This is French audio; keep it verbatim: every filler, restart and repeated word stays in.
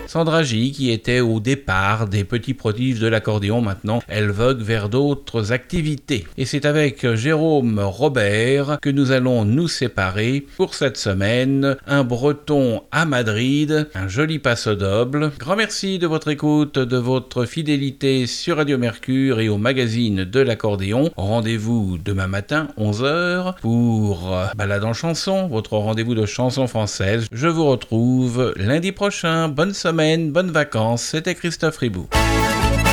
Sandra J, qui était au départ des petits prodiges de l'accordéon, maintenant elle vogue vers d'autres activités. Et c'est avec Jérôme Robert que nous allons nous séparer pour cette semaine. Un breton à Madrid, un joli paso doble. Grand merci de votre écoute, de votre fidélité sur Radio Mercure et au magazine de l'accordéon. Rendez-vous demain matin, onze heures, pour Balade en chanson, votre rendez-vous de chansons françaises. Je vous retrouve lundi prochain. Bonne semaine, bonnes vacances. C'était Christophe Ribou.